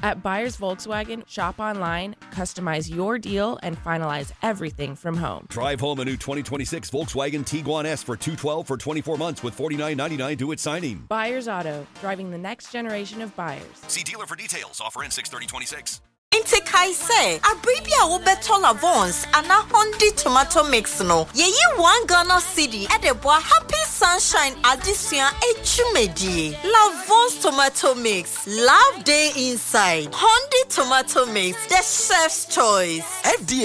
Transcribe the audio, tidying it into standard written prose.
At Buyers Volkswagen, shop online, customize your deal, and finalize everything from home. Drive home a new 2026 Volkswagen Tiguan S for $212 for 24 months with $49.99 due at signing. Buyers Auto, driving the next generation of buyers. See dealer for details. Offer ends 6/30/26. Inte kai say, abribia wo beto Lavons ana Hondi tomato mix no. Ye 1 Ghana cedi e de boa Happy Sunshine addition echumedi. Lavons tomato mix, love day inside. Hondi tomato mix, the chef's choice. FDA